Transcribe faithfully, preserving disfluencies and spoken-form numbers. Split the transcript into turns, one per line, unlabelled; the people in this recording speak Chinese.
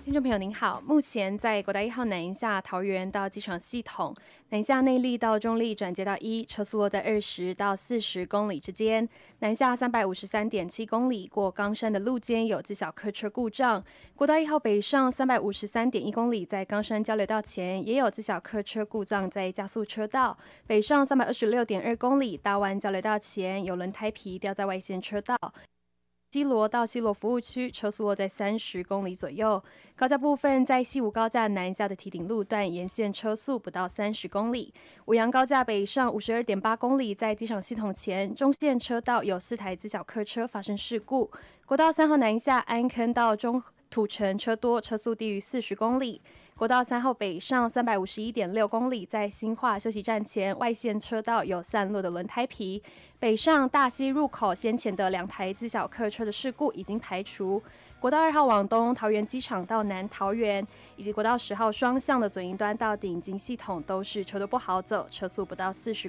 听众朋友您好，目前在国道一号南一下桃园到机场系统，南下内坜到中坜转接到一，车速落在二十到四十公里之间。南下三百五十三点七公里过冈山的路肩有自小客车故障。国道一号北上三百五十三点一公里，在冈山交流道前也有自小客车故障在加速车道。北上三百二十六点二公里，大湾交流道前有轮胎皮掉在外线车道。西螺到西螺服务区，车速落在三十公里左右。高架部分在西武高架南下的堤顶路段，沿线车速不到三十公里。五杨高架北上五十二点八公里，在机场系统前中线车道有四台自小客车发生事故。国道三号南下安坑到中土城车多，车速低于四十公里。国道三号北上三百五十一点六公里，在新化休息站前外线车道有散落的轮胎皮。北上大溪入口先前的两台自小客车的事故已经排除。国道二号往东桃园机场到南桃园，以及国道十号双向的左营端到顶金系统都是车都不好走，车速不到四十。